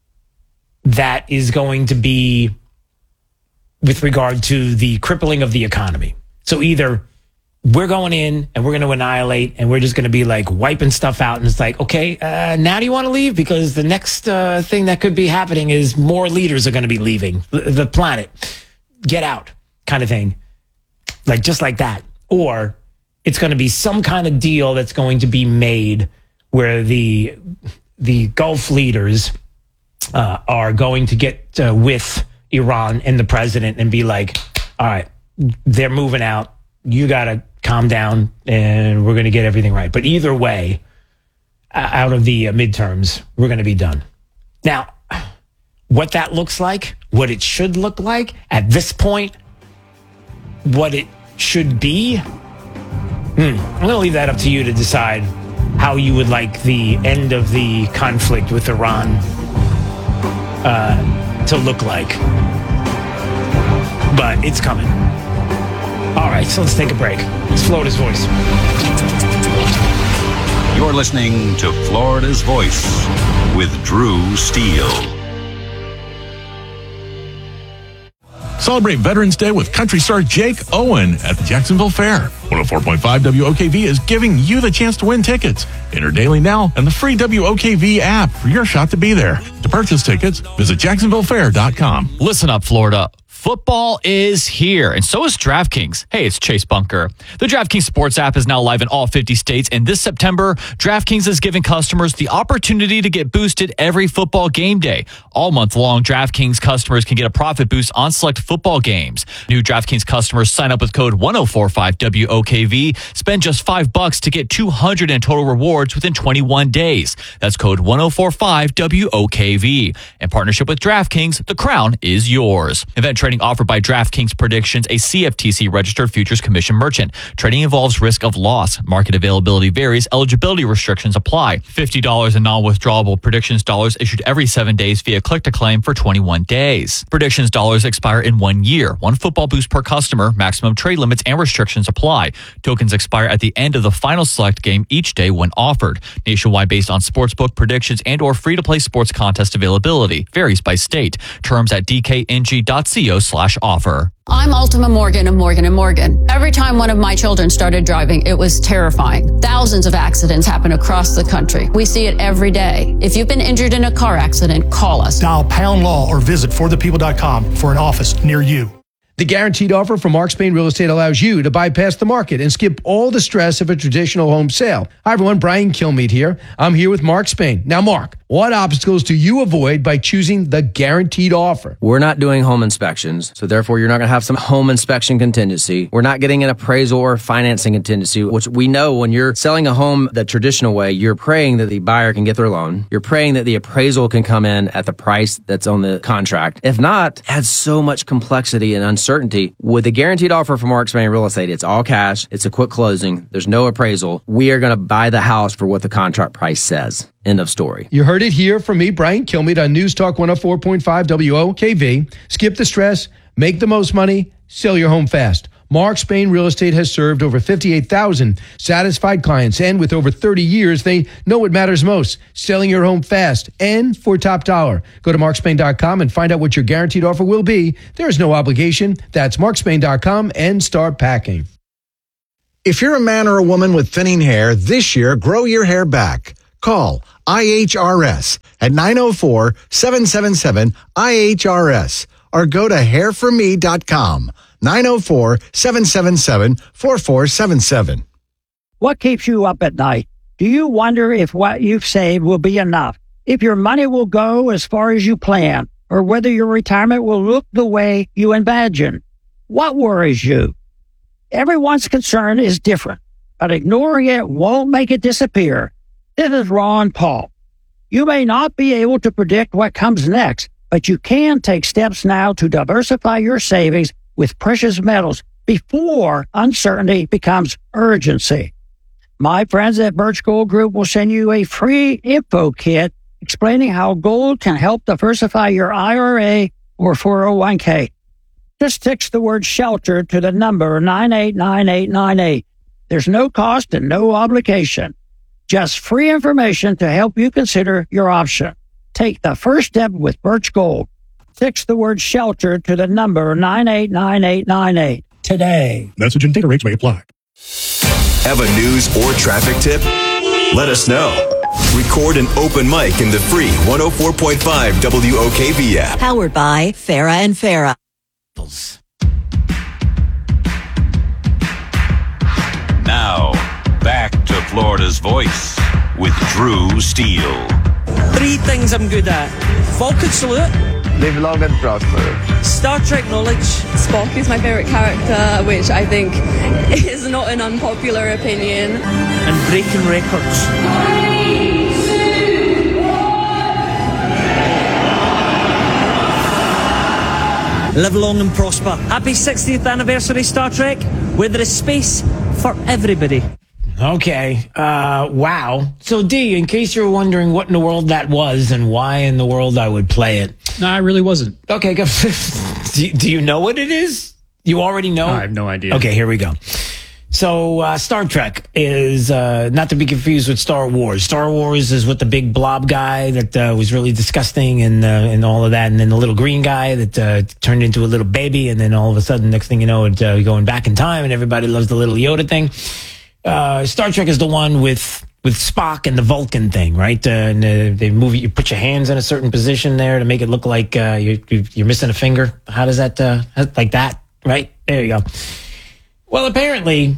that is going to be with regard to the crippling of the economy. So either we're going in and we're going to annihilate and we're just going to be like wiping stuff out. And it's like, okay, uh, now do you want to leave? Because the next uh, thing that could be happening is more leaders are going to be leaving the, the planet. Get out kind of thing. Like just like that. Or it's going to be some kind of deal that's going to be made where the the Gulf leaders uh, are going to get uh, with Iran and the president and be like, all right, they're moving out. You got to calm down and we're going to get everything right. But either way, uh, out of the uh, midterms, we're going to be done. Now, what that looks like, what it should look like at this point, what it should be, hmm, I'm going to leave that up to you to decide how you would like the end of the conflict with Iran uh, to look like. But it's coming. All right, so let's take a break. It's Florida's Voice. You're listening to Florida's Voice with Drew Steele. Celebrate Veterans Day with country star Jake Owen at the Jacksonville Fair. one oh four point five W O K V is giving you the chance to win tickets. Enter daily now and the free W O K V app for your shot to be there. To purchase tickets, visit Jacksonville Fair dot com. Listen up, Florida. Football is here, and so is DraftKings. Hey, it's Chase Bunker. The DraftKings Sports app is now live in all fifty states, and this September, DraftKings is giving customers the opportunity to get boosted every football game day. All month long, DraftKings customers can get a profit boost on select football games. New DraftKings customers sign up with code one oh four five W O K V, spend just five bucks to get two hundred in total rewards within twenty-one days. That's code one oh four five W O K V. In partnership with DraftKings, the crown is yours. Event trading offered by DraftKings Predictions, a C F T C registered futures commission merchant. Trading involves risk of loss. Market availability varies. Eligibility restrictions apply. fifty dollars in non-withdrawable Predictions dollars issued every seven days via click-to-claim for twenty-one days. Predictions dollars expire in one year. One football boost per customer. Maximum trade limits and restrictions apply. Tokens expire at the end of the final select game each day when offered. Nationwide based on sportsbook predictions and or free-to-play sports contest availability. Varies by state. Terms at d k n g dot co slash offer. I'm Ultima Morgan of Morgan and Morgan. Every time one of my children started driving, it was terrifying. Thousands of accidents happen across the country. We see it every day. If you've been injured in a car accident, call us. Dial pound law or visit for the people dot com for an office near you. The guaranteed offer from Mark Spain Real Estate allows you to bypass the market and skip all the stress of a traditional home sale. Hi, everyone. Brian Kilmeade here. I'm here with Mark Spain. Now, Mark, What obstacles do you avoid by choosing the Guaranteed Offer? We're not doing home inspections, so therefore you're not going to have some home inspection contingency. We're not getting an appraisal or financing contingency, which we know when you're selling a home the traditional way, you're praying that the buyer can get their loan. You're praying that the appraisal can come in at the price that's on the contract. If not, it adds so much complexity and uncertainty. With the Guaranteed Offer from Mark Spain Real Estate, it's all cash. It's a quick closing. There's no appraisal. We are going to buy the house for what the contract price says. End of story. You heard it here from me, Brian Kilmeade, on News Talk one oh four point five W O K V. Skip the stress, make the most money, sell your home fast. Mark Spain Real Estate has served over fifty-eight thousand satisfied clients, and with over thirty years, they know what matters most, selling your home fast and for top dollar. Go to mark spain dot com and find out what your guaranteed offer will be. There is no obligation. That's mark spain dot com and start packing. If you're a man or a woman with thinning hair, this year, grow your hair back. Call I H R S at nine oh four, seven seven seven, I H R S or go to hair for me dot com. nine oh four, seven seven seven, four four seven seven. What keeps you up at night? Do you wonder if what you've saved will be enough? If your money will go as far as you plan? Or whether your retirement will look the way you imagine? What worries you? Everyone's concern is different, but ignoring it won't make it disappear. This is Ron Paul. You may not be able to predict what comes next, but you can take steps now to diversify your savings with precious metals before uncertainty becomes urgency. My friends at Birch Gold Group will send you a free info kit explaining how gold can help diversify your I R A or four oh one k. Just text the word SHELTER to the number nine eight nine eight nine eight. There's no cost and no obligation. Just free information to help you consider your option. Take the first step with Birch Gold. Text the word SHELTER to the number nine eight nine eight nine eight today. Message and data rates may apply. Have a news or traffic tip? Let us know. Record an open mic in the free one oh four point five W O K V app. Powered by Farah and Farah. Now, back to Florida's Voice with Drew Steele. Three things I'm good at. Vulcan salute. Live long and prosper. Star Trek knowledge. Spock is my favourite character, which I think is not an unpopular opinion. And breaking records. Live long and prosper. Happy sixtieth anniversary, Star Trek, where there is space for everybody. Okay. Uh, wow. So, D, in case you're wondering what in the world that was and why in the world I would play it. No, I really wasn't. Okay. Go. do, you, do you know what it is? You already know? No, I have no idea. Okay, here we go. So, uh, Star Trek is uh, not to be confused with Star Wars. Star Wars is with the big blob guy that uh, was really disgusting and uh, and all of that, and then the little green guy that uh, turned into a little baby, and then all of a sudden, next thing you know, it's uh, going back in time, and everybody loves the little Yoda thing. Uh, Star Trek is the one with with Spock and the Vulcan thing, right? Uh, and uh, they move you put your hands in a certain position there to make it look like uh, you, you're missing a finger. How does that uh, like that? Right there, you go. Well, apparently,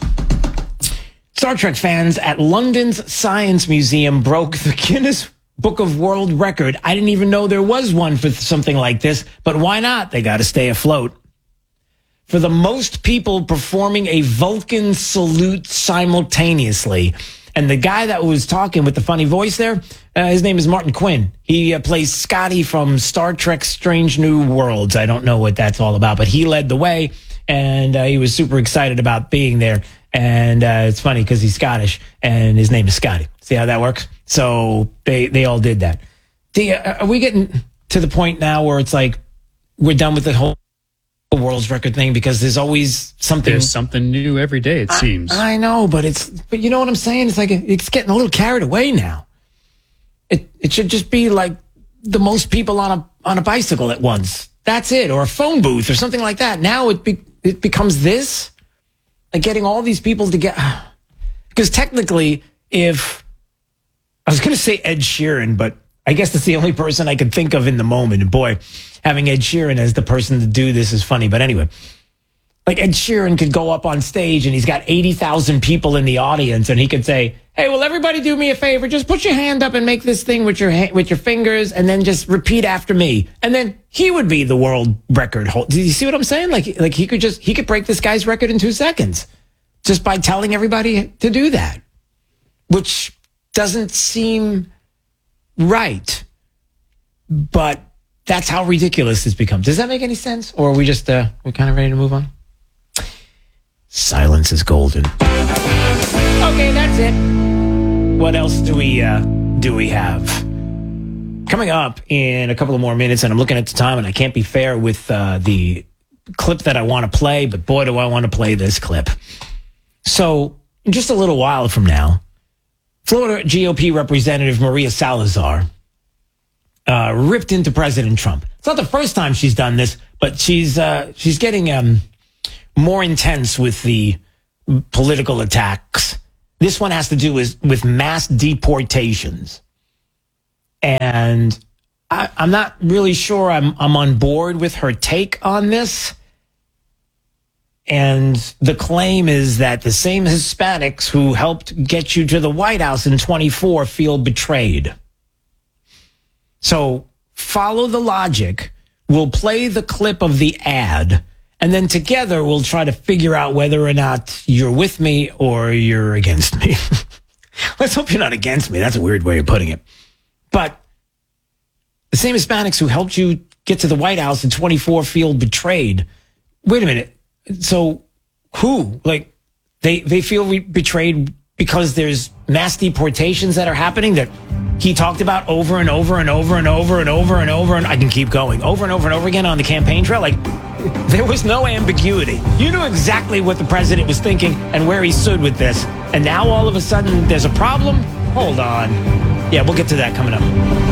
Star Trek fans at London's Science Museum broke the Guinness Book of World Record. I didn't even know there was one for something like this, but why not? They got to stay afloat. For the most people performing a Vulcan salute simultaneously. And the guy that was talking with the funny voice there, uh, his name is Martin Quinn. He uh, plays Scotty from Star Trek Strange New Worlds. I don't know what that's all about, but he led the way. And uh, he was super excited about being there. And uh, it's funny because he's Scottish and his name is Scotty. See how that works? So they, they all did that. The, uh, are we getting to the point now where it's like we're done with the whole world's record thing because there's always something. There's something new every day, it I, seems. I know, but it's, but you know what I'm saying? It's like, it's getting a little carried away now. It, it should just be like the most people on a, on a bicycle at once. That's it. Or a phone booth or something like that. Now it be, it becomes this, like getting all these people together. Because technically, if I was going to say Ed Sheeran, but I guess that's the only person I could think of in the moment. And boy, having Ed Sheeran as the person to do this is funny. But anyway, Like Ed Sheeran could go up on stage and he's got eighty thousand people in the audience and he could say, hey, will everybody do me a favor? Just put your hand up and make this thing with your ha- with your fingers and then just repeat after me. And then he would be the world record holder. Do you see what I'm saying? Like, like he could just, he could break this guy's record in two seconds just by telling everybody to do that, which doesn't seem right. But that's how ridiculous this becomes. Does that make any sense? Or are we just, uh, we're kind of ready to move on? Silence is golden. Okay, that's it. What else do we uh, do we have? Coming up in a couple of more minutes, and I'm looking at the time, and I can't be fair with uh, the clip that I want to play, but boy, do I want to play this clip. So, in just a little while from now, Florida G O P Representative Maria Salazar uh, ripped into President Trump. It's not the first time she's done this, but she's uh, she's getting um, more intense with the political attacks. This one has to do with, with mass deportations. And I, I'm not really sure I'm, I'm on board with her take on this. And the claim is that the same Hispanics who helped get you to the White House in twenty-four feel betrayed. So follow the logic. We'll play the clip of the ad. And then together we'll try to figure out whether or not you're with me or you're against me. Let's hope you're not against me. That's a weird way of putting it. But the same Hispanics who helped you get to the White House in twenty-four feel betrayed. Wait a minute. So who? Like, they, they feel re- betrayed because there's mass deportations that are happening that he talked about over and over and over and over and over and over. And I can keep going over and over and over again on the campaign trail. Like, there was no ambiguity. You knew exactly what the president was thinking and where he stood with this. And now all of a sudden there's a problem? Hold on. Yeah, we'll get to that coming up.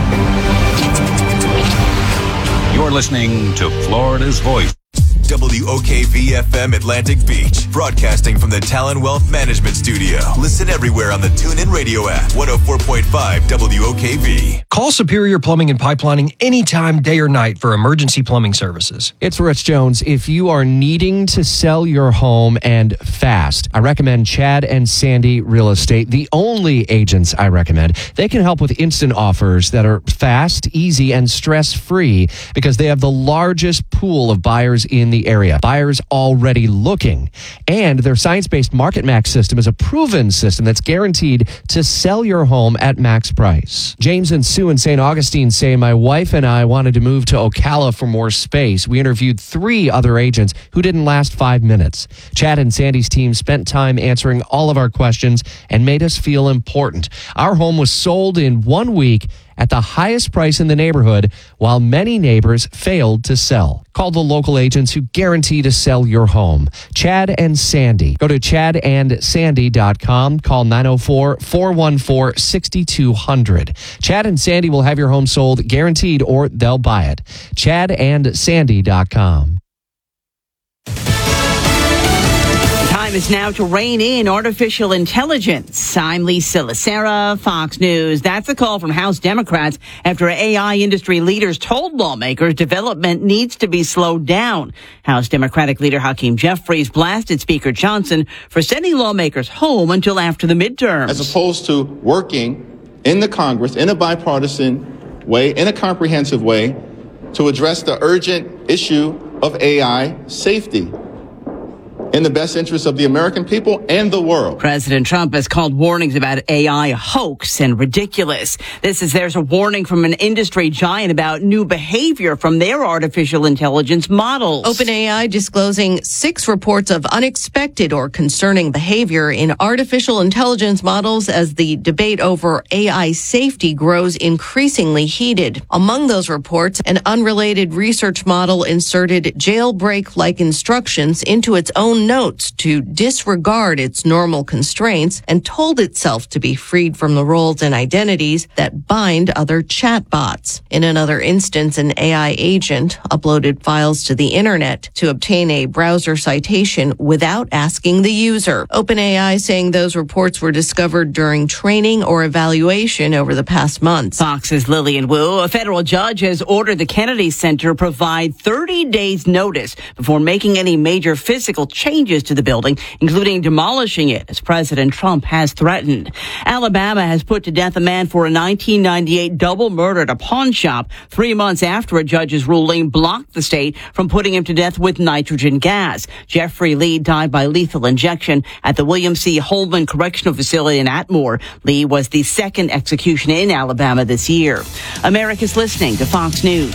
You're listening to Florida's Voice. W O K V F M Atlantic Beach, broadcasting from the Talon Wealth Management Studio. Listen everywhere on the TuneIn Radio app. one oh four point five W O K V. Call Superior Plumbing and Pipelining anytime, day or night, for emergency plumbing services. It's Rich Jones. If you are needing to sell your home and fast, I recommend Chad and Sandy Real Estate, the only agents I recommend. They can help with instant offers that are fast, easy, and stress-free because they have the largest pool of buyers in the area. Buyers already looking. And their science-based Market Max system is a proven system that's guaranteed to sell your home at max price. James and Sue in Saint Augustine say, my wife and I wanted to move to Ocala for more space. We interviewed three other agents who didn't last five minutes. Chad and Sandy's team spent time answering all of our questions and made us feel important. Our home was sold in one week at the highest price in the neighborhood, while many neighbors failed to sell. Call the local agents who guarantee to sell your home. Chad and Sandy. Go to chad and sandy dot com. Call nine oh four, four one four, six two zero zero. Chad and Sandy will have your home sold guaranteed or they'll buy it. chad and sandy dot com. Time is now to rein in artificial intelligence. I'm Lisa Lacera, Fox News. That's a call from House Democrats after A I industry leaders told lawmakers development needs to be slowed down. House Democratic leader Hakeem Jeffries blasted Speaker Johnson for sending lawmakers home until after the midterms. As opposed to working in the Congress in a bipartisan way, in a comprehensive way, to address the urgent issue of A I safety in the best interest of the American people and the world. President Trump has called warnings about A I a hoax and ridiculous. This is there's a warning from an industry giant about new behavior from their artificial intelligence models. OpenAI disclosing six reports of unexpected or concerning behavior in artificial intelligence models as the debate over A I safety grows increasingly heated. Among those reports, an unrelated research model inserted jailbreak-like instructions into its own phone notes to disregard its normal constraints and told itself to be freed from the roles and identities that bind other chatbots. In another instance, an A I agent uploaded files to the internet to obtain a browser citation without asking the user. OpenAI saying those reports were discovered during training or evaluation over the past months. Fox's Lillian Wu. A federal judge has ordered the Kennedy Center provide thirty days notice before making any major physical changes to the building, including demolishing it, as President Trump has threatened. Alabama has put to death a man for a nineteen ninety-eight double murder at a pawn shop three months after a judge's ruling blocked the state from putting him to death with nitrogen gas. Jeffrey Lee died by lethal injection at the William C. Holman Correctional Facility in Atmore. Lee was the second execution in Alabama this year. America's listening to Fox News.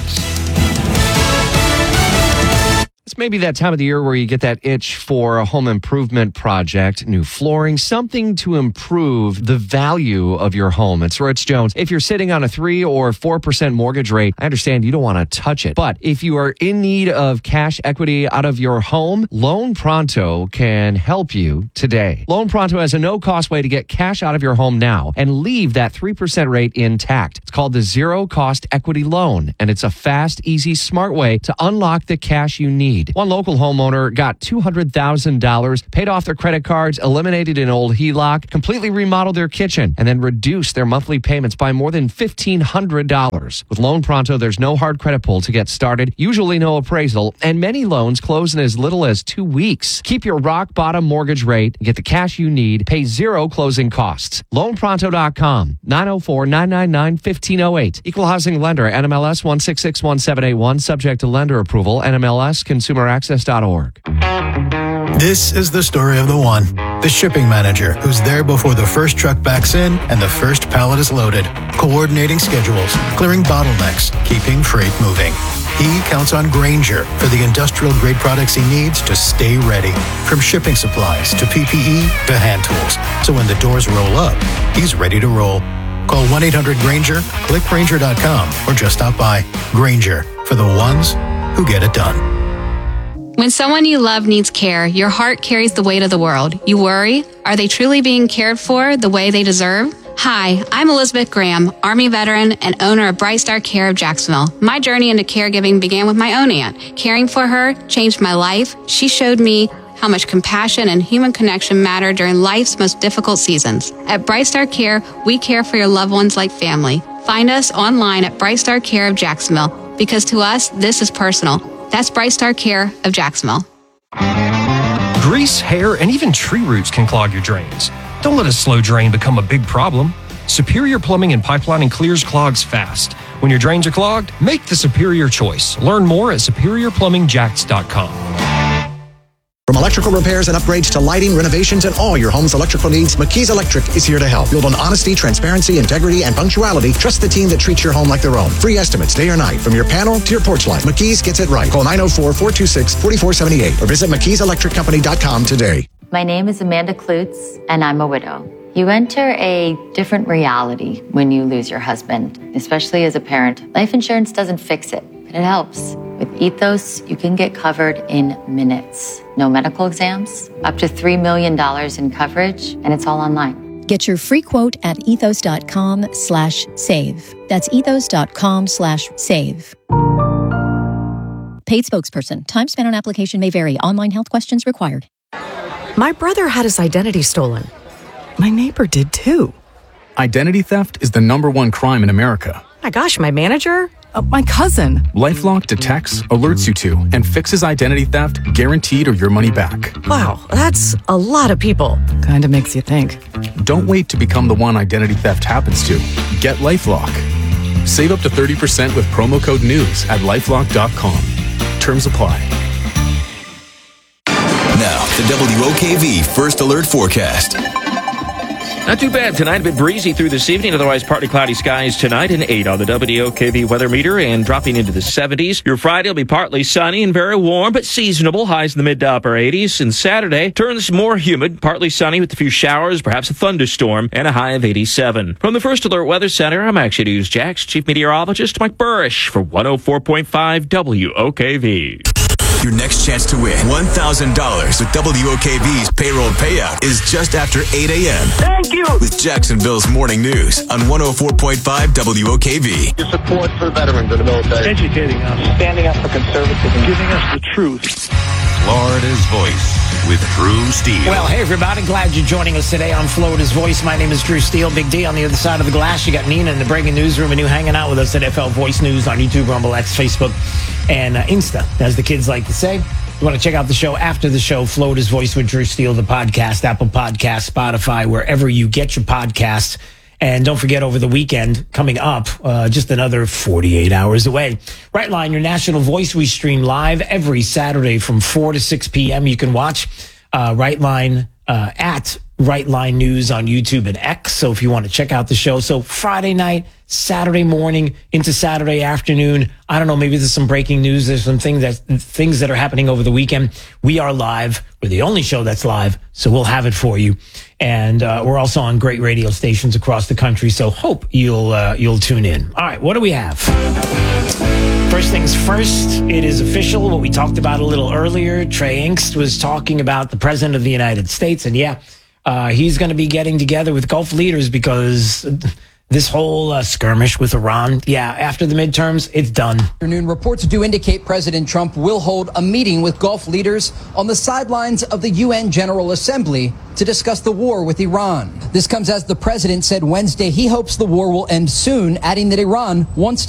It's maybe that time of the year where you get that itch for a home improvement project, new flooring, something to improve the value of your home. It's Rich Jones. If you're sitting on a three or four percent mortgage rate, I understand you don't want to touch it. But if you are in need of cash equity out of your home, Loan Pronto can help you today. Loan Pronto has a no-cost way to get cash out of your home now and leave that three percent rate intact. It's called the Zero Cost Equity Loan, and it's a fast, easy, smart way to unlock the cash you need. One local homeowner got two hundred thousand dollars, paid off their credit cards, eliminated an old H E L O C, completely remodeled their kitchen, and then reduced their monthly payments by more than fifteen hundred dollars. With Loan Pronto, there's no hard credit pull to get started, usually no appraisal, and many loans close in as little as two weeks. Keep your rock bottom mortgage rate, get the cash you need, pay zero closing costs. loan pronto dot com, nine oh four, nine nine nine, one five oh eight. Equal housing lender, N M L S one six six one seven eight one, subject to lender approval, N M L S consumer access dot org. This is the story of the one, the shipping manager who's there before the first truck backs in and the first pallet is loaded, coordinating schedules, clearing bottlenecks, keeping freight moving. He counts on Grainger for the industrial grade products he needs to stay ready, from shipping supplies to P P E to hand tools. So when the doors roll up, he's ready to roll. Call one eight hundred Grainger, click Grainger dot com, or just stop by. Grainger, for the ones who get it done. When someone you love needs care, your heart carries the weight of the world. You worry, are they truly being cared for the way they deserve? Hi, I'm Elizabeth Graham, Army veteran and owner of Bright Star Care of Jacksonville. My journey into caregiving began with my own aunt. Caring for her changed my life. She showed me how much compassion and human connection matter during life's most difficult seasons. At Bright Star Care, we care for your loved ones like family. Find us online at Bright Star Care of Jacksonville, because to us, this is personal. That's Bright Star Care of Jacksonville. Grease, hair, and even tree roots can clog your drains. Don't let a slow drain become a big problem. Superior Plumbing and Pipelining clears clogs fast. When your drains are clogged, make the superior choice. Learn more at superior plumbing jacks dot com. From electrical repairs and upgrades to lighting, renovations, and all your home's electrical needs, McKee's Electric is here to help. Build on honesty, transparency, integrity, and punctuality. Trust the team that treats your home like their own. Free estimates day or night, from your panel to your porch light. McKee's gets it right. Call nine oh four, four two six, four four seven eight or visit mckees electric company dot com today. My name is Amanda Klutz, and I'm a widow. You enter a different reality when you lose your husband, especially as a parent. Life insurance doesn't fix it, but it helps. With Ethos, you can get covered in minutes. No medical exams, up to three million dollars in coverage, and it's all online. Get your free quote at ethos dot com slash save. That's ethos dot com slash save. Paid spokesperson. Time spent on application may vary. Online health questions required. My brother had his identity stolen. My neighbor did too. Identity theft is the number one crime in America. My gosh, my manager? Uh, my cousin. LifeLock detects, alerts you to, and fixes identity theft, guaranteed or your money back. Wow, that's a lot of people. Kinda makes you think. Don't wait to become the one identity theft happens to. Get LifeLock. Save up to thirty percent with promo code NEWS at lifelock dot com. Terms apply. Now, the W O K V First Alert Forecast. Not too bad tonight. A bit breezy through this evening. Otherwise, partly cloudy skies tonight. An eight on the W O K V weather meter and dropping into the seventies. Your Friday will be partly sunny and very warm, but seasonable. Highs in the mid to upper eighties. And Saturday turns more humid, partly sunny with a few showers, perhaps a thunderstorm, and a high of eighty-seven. From the First Alert Weather Center, I'm Action News Jax Chief Meteorologist Mike Burrish for one oh four point five W O K V. Your next chance to win one thousand dollars with W O K V's payroll payout is just after eight a.m. Thank you! With Jacksonville's Morning News on one oh four point five W O K V. Your support for veterans in the military. Educating us. Standing up for conservatism. Giving us the truth. Florida's Voice with Drew Steele. Well, hey, everybody. Glad you're joining us today on Florida's Voice. My name is Drew Steele. Big D on the other side of the glass. You got Nina in the breaking newsroom and you hanging out with us at F L Voice News on YouTube, Rumble, X, Facebook, and uh, Insta, as the kids like to say. You want to check out the show after the show, Florida's Voice with Drew Steele, the podcast, Apple Podcasts, Spotify, wherever you get your podcasts. And don't forget, over the weekend, coming up, uh, just another forty-eight hours away. Right Line, your national voice, we stream live every Saturday from four to six p.m. You can watch uh, Right Line uh, at Right Line News on YouTube and X. So if you want to check out the show. So Friday night, Saturday morning into Saturday afternoon. I don't know, maybe there's some breaking news. There's some things that things that are happening over the weekend. We are live. We're the only show that's live, so we'll have it for you. And uh, we're also on great radio stations across the country. So hope you'll uh, you'll tune in. All right, what do we have? First things first, it is official. What we talked about a little earlier. Trey Engst was talking about the president of the United States, and yeah, uh, he's going to be getting together with Gulf leaders because this whole uh, skirmish with Iran, yeah, after the midterms, it's done. Afternoon reports do indicate President Trump will hold a meeting with Gulf leaders on the sidelines of the U N General Assembly to discuss the war with Iran. This comes as the president said Wednesday he hopes the war will end soon, adding that Iran wants to